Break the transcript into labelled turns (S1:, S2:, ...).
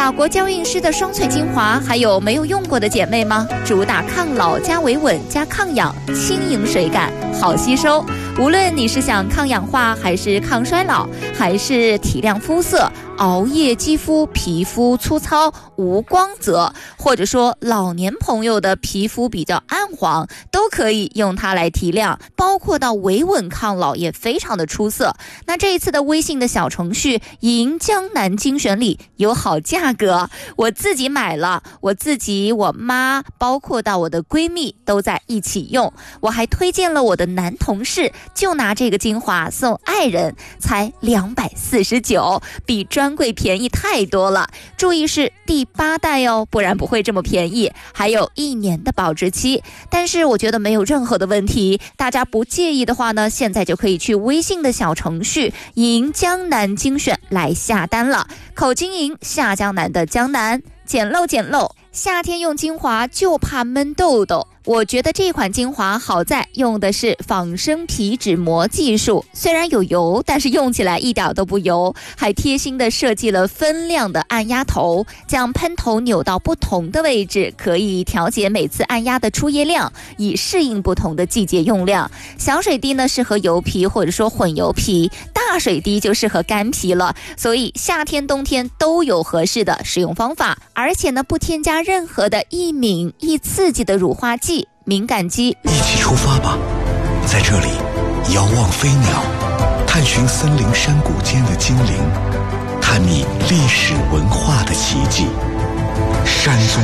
S1: 法国娇韵诗的双萃精华还有没有用过的姐妹吗？主打抗老加维稳加抗氧，轻盈水感，好吸收。无论你是想抗氧化还是抗衰老，还是提亮肤色，熬夜肌肤皮肤粗糙无光泽，或者说老年朋友的皮肤比较暗黄，都可以用它来提亮，包括到维稳抗老也非常的出色。那这一次的微信的小程序银江南精选里有好价格，我自己买了，我自己我妈包括到我的闺蜜都在一起用，我还推荐了我的男同事，就拿这个精华送爱人，才249，比专柜便宜太多了。注意是第8代哦，不然不会这么便宜，还有1年的保质期。但是我觉得没有任何的问题，大家不介意的话呢，现在就可以去微信的小程序银江南精选来下单了。口金银，下江南的江南，简陋简陋，夏天用精华就怕闷痘痘。我觉得这款精华好在用的是仿生皮脂膜技术，虽然有油，但是用起来一点都不油，还贴心的设计了分量的按压头，将喷头扭到不同的位置，可以调节每次按压的出液量，以适应不同的季节用量。小水滴呢适合油皮或者说混油皮，大水滴就适合干皮了，所以夏天冬天都有合适的使用方法，而且呢不添加任何的易敏易刺激的乳化剂、敏感肌。
S2: 一起出发吧，在这里遥望飞鸟，探寻森林山谷间的精灵，探秘历史文化的奇迹。山中